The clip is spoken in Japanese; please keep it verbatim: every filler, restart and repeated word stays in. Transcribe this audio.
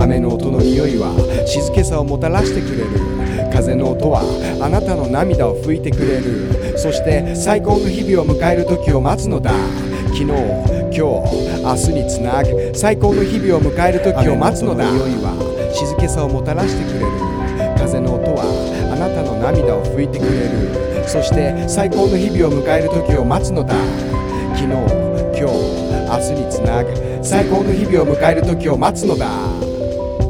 雨の音の匂いは静けさをもたらしてくれる。風の音はあなたの涙を拭いてくれる。そして最高の日々を迎える時を待つのだ。昨日、今日、明日につなぐ最高の日々を迎える時を待つのだ。雨の音の匂いは静けさをもたらしてくれる。風の音はあなたの涙を拭いてくれる。そして最高の日々を迎える時を待つのだ。昨日、今日、明日につなぐ最高の日々を迎える時を待つのだ。